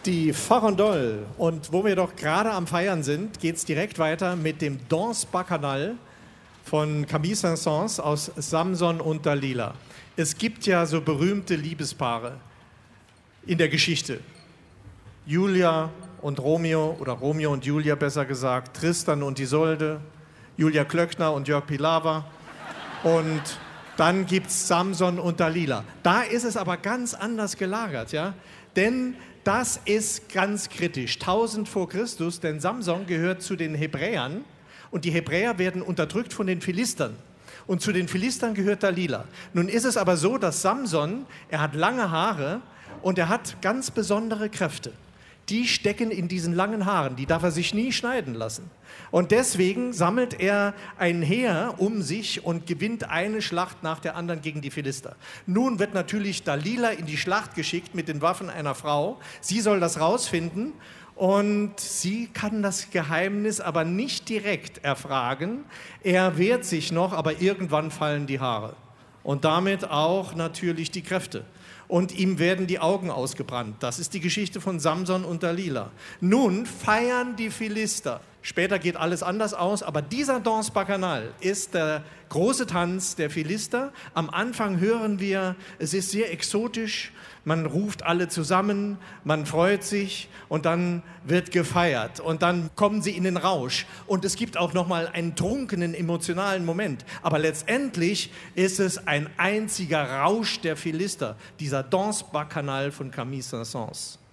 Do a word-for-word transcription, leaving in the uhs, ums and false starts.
Die Farandole. Und wo wir doch gerade am Feiern sind, geht es direkt weiter mit dem Danse Bacchanal von Camille Saint-Saëns aus Samson und Dalila. Es gibt ja so berühmte Liebespaare in der Geschichte. Julia und Romeo, oder Romeo und Julia besser gesagt, Tristan und Isolde, Julia Klöckner und Jörg Pilawa. Und dann gibt es Samson und Dalila. Da ist es aber ganz anders gelagert, ja? Denn das ist ganz kritisch. tausend vor Christus, denn Samson gehört zu den Hebräern und die Hebräer werden unterdrückt von den Philistern. Und zu den Philistern gehört Dalila. Nun ist es aber so, dass Samson, er hat lange Haare und er hat ganz besondere Kräfte. Die stecken in diesen langen Haaren, die darf er sich nie schneiden lassen. Und deswegen sammelt er ein Heer um sich und gewinnt eine Schlacht nach der anderen gegen die Philister. Nun wird natürlich Dalila in die Schlacht geschickt mit den Waffen einer Frau. Sie soll das rausfinden und sie kann das Geheimnis aber nicht direkt erfragen. Er wehrt sich noch, aber irgendwann fallen die Haare. Und damit auch natürlich die Kräfte. Und ihm werden die Augen ausgebrannt. Das ist die Geschichte von Samson und Dalila. Nun feiern die Philister. Später geht alles anders aus, aber dieser Danse Bacchanal ist der große Tanz der Philister. Am Anfang hören wir, es ist sehr exotisch, man ruft alle zusammen, man freut sich und dann wird gefeiert und dann kommen sie in den Rausch. Und es gibt auch nochmal einen trunkenen, emotionalen Moment. Aber letztendlich ist es ein einziger Rausch der Philister, dieser Danse Bacchanal von Camille Saint-Saëns.